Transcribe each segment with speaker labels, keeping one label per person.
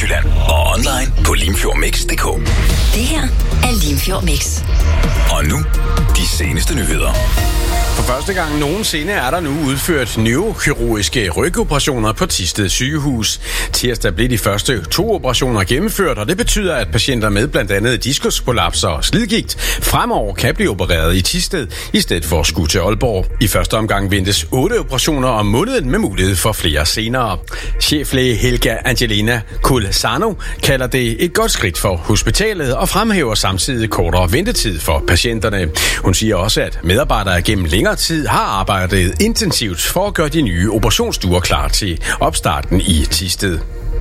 Speaker 1: Nordvestjylland og online på limfjordmix.dk.
Speaker 2: Det her er Limfjord Mix.
Speaker 1: Og nu, de seneste nyheder.
Speaker 3: For første gang nogensinde er der nu udført neurokirurgiske rygoperationer på Thisted sygehus. Tirsdag blev de første 2 operationer gennemført, og det betyder, at patienter med blandt andet diskusprolaps og slidgigt fremover kan blive opereret i Thisted, i stedet for at skulle til Aalborg. I første omgang ventes 8 operationer om måneden med mulighed for flere senere. Cheflæge Helga Angelina Kulsano kalder det et godt skridt for hospitalet og fremhæver samtidig kortere ventetid for patienterne. Hun siger også, at medarbejdere gennem længere tid har arbejdet intensivt for at gøre de nye operationsstuer klar til opstarten i Thisted.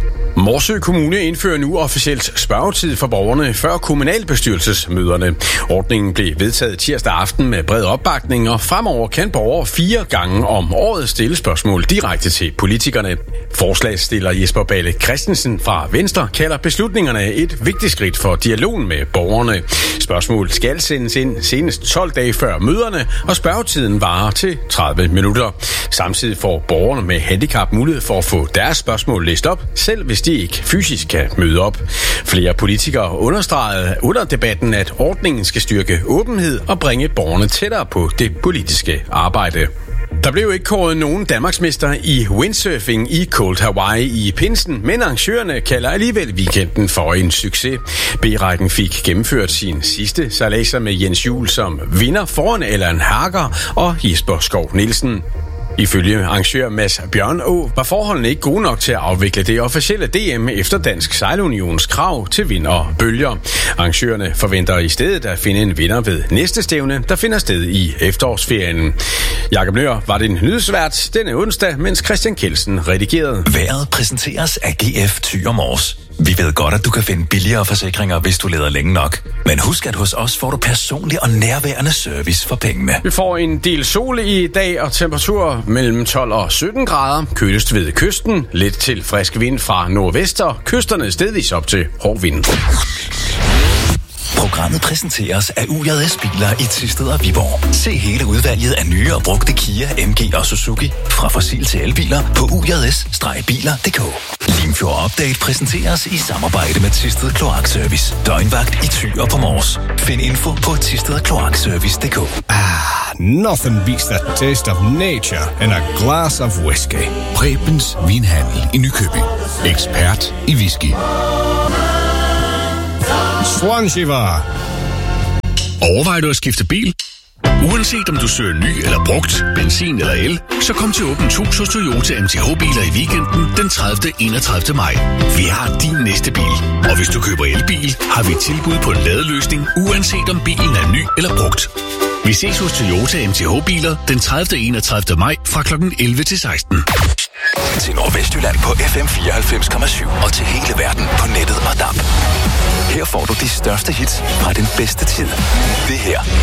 Speaker 3: Morsø Kommune indfører nu officielt spørgetid for borgerne før kommunalbestyrelsesmøderne. Ordningen blev vedtaget tirsdag aften med bred opbakning, og fremover kan borgere 4 gange om året stille spørgsmål direkte til politikerne. Forslagsstiller Jesper Balle Christensen fra Venstre kalder beslutningerne et vigtigt skridt for dialogen med borgerne. Spørgsmål skal sendes ind senest 12 dage før møderne, og spørgetiden varer til 30 minutter. Samtidig får borgerne med handicap mulighed for at få deres spørgsmål læst op, selv hvis de ikke fysisk kan møde op. Flere politikere understregede under debatten, at ordningen skal styrke åbenhed og bringe borgerne tættere på det politiske arbejde. Der blev ikke kåret nogen danmarksmester i windsurfing i Cold Hawaii i pinsen, men arrangørerne kalder alligevel weekenden for en succes. B-rækken fik gennemført sin sidste sejladser med Jens Juhl som vinder foran Allan Hager og Jesper Skov Nielsen. Ifølge arrangør Mads Bjørnå var forholdene ikke gode nok til at afvikle det officielle DM efter Dansk Sejlunions krav til vind og bølger. Arrangørerne forventer i stedet at finde en vinder ved næste stævne, der finder sted i efterårsferien. Jakob Nøhr var din nyhedsvært denne onsdag, mens Christian Kelsen redigerede.
Speaker 1: Vejret præsenteres af GF Thyre Mors. Vi ved godt, at du kan finde billigere forsikringer, hvis du leder længe nok. Men husk, at hos os får du personlig og nærværende service for pengene.
Speaker 3: Vi får en del sol i dag og temperatur mellem 12 og 17 grader. Kølest ved kysten. Lidt til frisk vind fra nordvest og kysterne stedvis op til hård vind.
Speaker 1: Programmet præsenteres af UJS Biler i Thisted og Viborg. Se hele udvalget af nye og brugte Kia, MG og Suzuki fra fossil til elbiler på ujs-biler.dk. Limfjord Update præsenteres i samarbejde med Thisted Kloakservice. Døgnvagt i Thy og på Mors. Find info på thistedkloakservice.dk.
Speaker 4: Nothing beats the taste of nature and a glass of whiskey.
Speaker 5: Prebens Vinhandel i Nykøbing. Ekspert i whisky.
Speaker 4: Swanshiva.
Speaker 5: Overvejer du at skifte bil? Uanset om du søger ny eller brugt, benzin eller el, så kom til Åbent Hus hos Toyota MTH-biler i weekenden den 30. 31. maj. Vi har din næste bil, og hvis du køber elbil, har vi et tilbud på en ladeløsning, uanset om bilen er ny eller brugt. Vi ses hos Toyota MTH-biler den 30. 31. maj fra kl. 11 til 16.
Speaker 1: Til Nordvestjylland på FM 94,7 og til hele verden på nettet og DAB. Her får du de største hits fra den bedste tid. Det her